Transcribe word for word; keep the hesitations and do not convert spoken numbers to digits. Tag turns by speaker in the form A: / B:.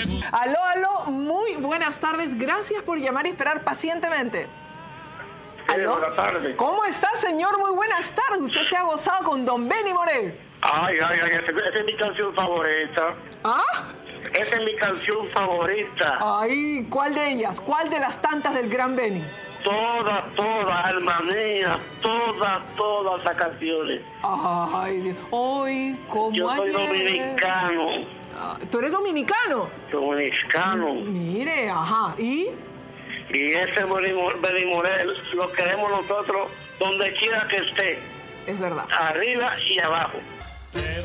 A: Aló, aló, muy buenas tardes. Gracias por llamar y esperar pacientemente. ¿Aló?
B: Buenas tardes.
A: ¿Cómo está, señor? Muy buenas tardes. Usted se ha gozado con Don Benny Morel.
B: Ay, ay, ay, esa, esa es mi canción favorita.
A: ¿Ah?
B: Esa es mi canción favorita.
A: Ay, ¿cuál de ellas? ¿Cuál de las tantas del gran Benny?
B: Todas, todas, alma mía, todas, todas las canciones.
A: Ay, Dios. Hoy, como
B: Yo soy
A: ayer.
B: dominicano.
A: Ah, ¿tú eres dominicano?
B: Dominicano.
A: Mire, ajá. ¿Y?
B: Y ese Benny Morel lo queremos nosotros donde quiera que esté.
A: Es verdad.
B: Arriba y abajo.